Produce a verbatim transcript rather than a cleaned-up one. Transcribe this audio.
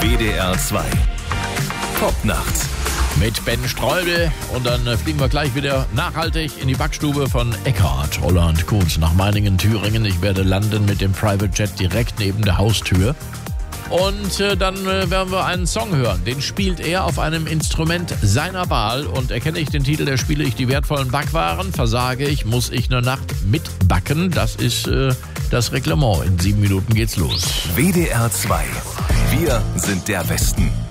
W D R zwei. Popnacht. Mit Ben Streubel. Und dann äh, fliegen wir gleich wieder nachhaltig in die Backstube von Eckhard Holland Kunz nach Meiningen, Thüringen. Ich werde landen mit dem Private Jet direkt neben der Haustür. Und äh, dann äh, werden wir einen Song hören. Den spielt er auf einem Instrument seiner Wahl. Und erkenne ich den Titel, der spiele ich die wertvollen Backwaren. Versage ich, muss ich eine Nacht mitbacken. Das ist äh, das Reglement. In sieben Minuten geht's los. W D R zwei. Wir sind der Westen.